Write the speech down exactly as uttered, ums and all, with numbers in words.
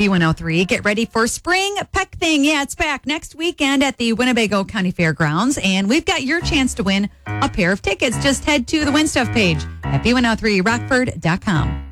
B one oh three, get ready for Spring Peck Thing. Yeah, it's back next weekend at the Winnebago County Fairgrounds, and we've got your chance to win a pair of tickets. Just head to the Win Stuff page at B one oh three rockford dot com.